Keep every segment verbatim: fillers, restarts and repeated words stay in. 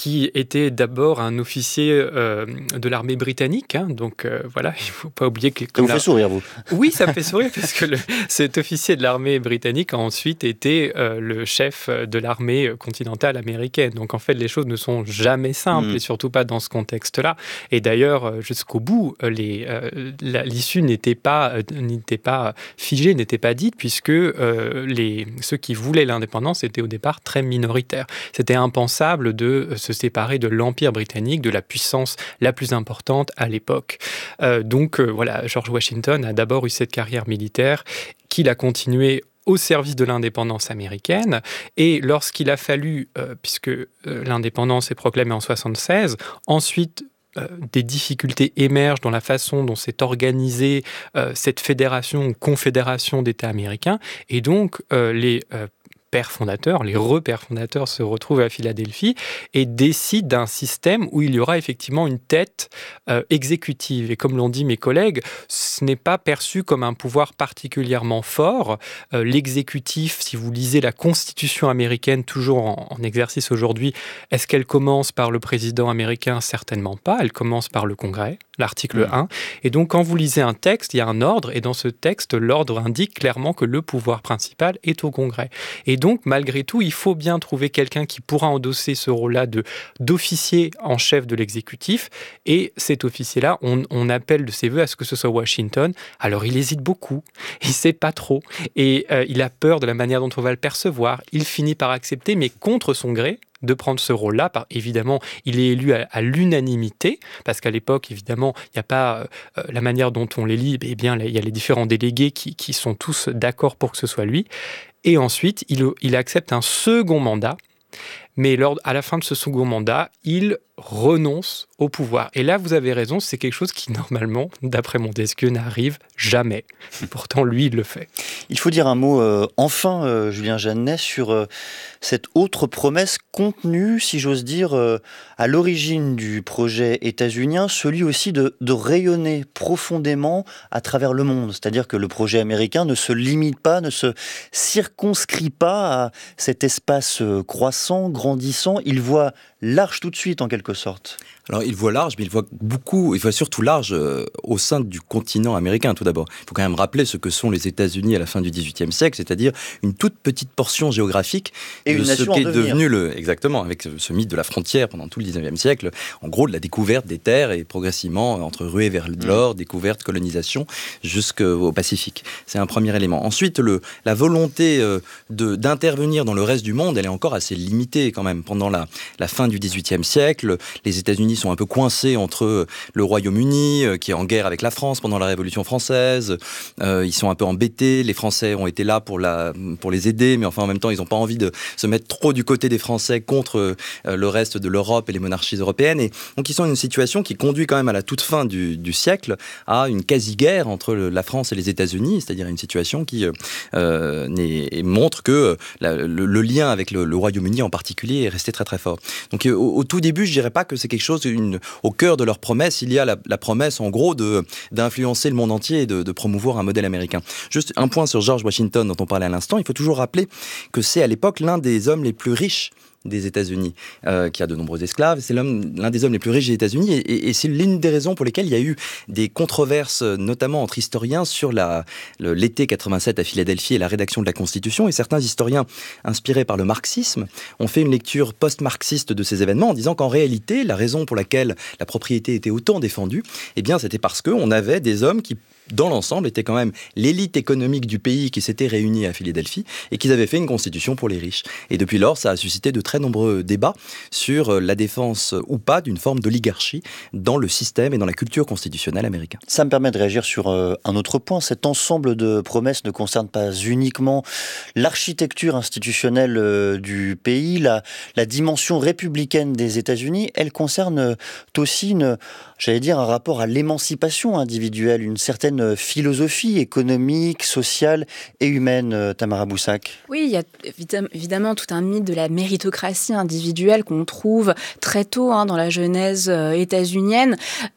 qui était d'abord un officier euh, de l'armée britannique. Hein, donc euh, voilà, il ne faut pas oublier que... Ça vous la... fait sourire, vous? Oui, ça me fait sourire parce que le, cet officier de l'armée britannique a ensuite été euh, le chef de l'armée continentale américaine. Donc en fait, les choses ne sont jamais simples, mmh. et surtout pas dans ce contexte-là. Et d'ailleurs, jusqu'au bout, les, euh, la, l'issue n'était pas, euh, n'était pas figée, n'était pas dite, puisque euh, les, ceux qui voulaient l'indépendance étaient au départ très minoritaires. C'était impensable de se séparer de l'Empire britannique, de la puissance la plus importante à l'époque. Euh, donc euh, voilà, George Washington a d'abord eu cette carrière militaire qu'il a continuée au service de l'indépendance américaine. Et lorsqu'il a fallu, euh, puisque euh, l'indépendance est proclamée en soixante-seize, ensuite euh, des difficultés émergent dans la façon dont s'est organisée euh, cette fédération ou confédération d'États américains. Et donc, euh, les euh, pères fondateurs, les repères fondateurs se retrouvent à Philadelphie et décident d'un système où il y aura effectivement une tête euh, exécutive. Et comme l'ont dit mes collègues, ce n'est pas perçu comme un pouvoir particulièrement fort. Euh, l'exécutif, si vous lisez la Constitution américaine, toujours en, en exercice aujourd'hui, est-ce qu'elle commence par le président américain? Certainement pas. Elle commence par le Congrès, l'article mmh. un. Et donc, quand vous lisez un texte, il y a un ordre, et dans ce texte, l'ordre indique clairement que le pouvoir principal est au Congrès. Et donc, malgré tout, il faut bien trouver quelqu'un qui pourra endosser ce rôle-là de, d'officier en chef de l'exécutif. Et cet officier-là, on, on appelle de ses voeux à ce que ce soit Washington. Alors, il hésite beaucoup. Il ne sait pas trop. Et euh, il a peur de la manière dont on va le percevoir. Il finit par accepter, mais contre son gré, de prendre ce rôle-là. Par, évidemment, il est élu à, à l'unanimité, parce qu'à l'époque, évidemment, il n'y a pas euh, la manière dont on l'élit. Eh bien, il y a les différents délégués qui, qui sont tous d'accord pour que ce soit lui. Et ensuite, il, il accepte un second mandat, mais lors, à la fin de ce second mandat, il renonce au pouvoir. Et là, vous avez raison, c'est quelque chose qui, normalement, d'après Montesquieu, n'arrive jamais. Pourtant, lui, il le fait. Il faut dire un mot, euh, enfin, euh, Julien Jeannet, sur euh, cette autre promesse contenue, si j'ose dire, euh, à l'origine du projet états-unien, celui aussi de, de rayonner profondément à travers le monde. C'est-à-dire que le projet américain ne se limite pas, ne se circonscrit pas à cet espace croissant, grandissant. Il voit large tout de suite, en quelque sorte. Alors, il voit large, mais il voit beaucoup, il voit surtout large euh, au sein du continent américain, tout d'abord. Il faut quand même rappeler ce que sont les États-Unis à la fin du dix-huitième siècle, c'est-à-dire une toute petite portion géographique et de une ce qu'est devenu le... exactement, avec ce mythe de la frontière pendant tout le dix-neuvième siècle, en gros, de la découverte des terres et progressivement, entre ruée vers l'or, mmh. découverte, colonisation, jusqu'au Pacifique. C'est un premier élément. Ensuite, le, la volonté euh, de, d'intervenir dans le reste du monde, elle est encore assez limitée quand même. Pendant la, la fin du dix-huitième siècle, les États-Unis sont un peu coincés entre le Royaume-Uni, euh, qui est en guerre avec la France pendant la Révolution française. Euh, ils sont un peu embêtés. Les Français ont été là pour, la, pour les aider, mais enfin, en même temps, ils n'ont pas envie de se mettre trop du côté des Français contre euh, le reste de l'Europe et les monarchies européennes. Et donc, ils sont dans une situation qui conduit quand même à la toute fin du, du siècle à une quasi-guerre entre le, la France et les États-Unis, c'est-à-dire une situation qui euh, n'est, montre que la, le, le lien avec le, le Royaume-Uni en particulier est resté très très fort. Donc, au, au tout début, je dirais pas que c'est quelque chose, une, au cœur de leur promesse, il y a la, la promesse, en gros, de, d'influencer le monde entier et de, de promouvoir un modèle américain. Juste un point sur George Washington dont on parlait à l'instant, il faut toujours rappeler que c'est à l'époque l'un des hommes les plus riches des États-Unis, euh, qui a de nombreux esclaves. C'est l'homme, l'un des hommes les plus riches des États-Unis, et, et, et c'est l'une des raisons pour lesquelles il y a eu des controverses, notamment entre historiens, sur la, le, l'été quatre-vingt-sept à Philadelphie et la rédaction de la Constitution. Et certains historiens, inspirés par le marxisme, ont fait une lecture post-marxiste de ces événements en disant qu'en réalité, la raison pour laquelle la propriété était autant défendue, eh bien, c'était parce qu'on avait des hommes qui, dans l'ensemble, étaient quand même l'élite économique du pays qui s'était réunie à Philadelphie et qu'ils avaient fait une constitution pour les riches. Et depuis lors, ça a suscité de très nombreux débats sur la défense ou pas d'une forme d'oligarchie dans le système et dans la culture constitutionnelle américaine. Ça me permet de réagir sur euh, un autre point. Cet ensemble de promesses ne concerne pas uniquement l'architecture institutionnelle euh, du pays, la, la dimension républicaine des États-Unis, elle concerne aussi une, j'allais dire, un rapport à l'émancipation individuelle, une certaine philosophie économique, sociale et humaine, Tamara Boussac. Oui, il y a évidemment tout un mythe de la méritocratie individuelle qu'on trouve très tôt hein, dans la genèse euh, états-unienne.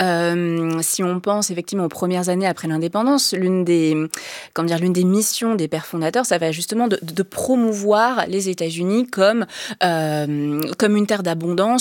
Euh, si on pense effectivement aux premières années après l'indépendance, l'une des, comment dire, l'une des missions des pères fondateurs, ça va justement de, de promouvoir les États-Unis comme, euh, comme une terre d'abondance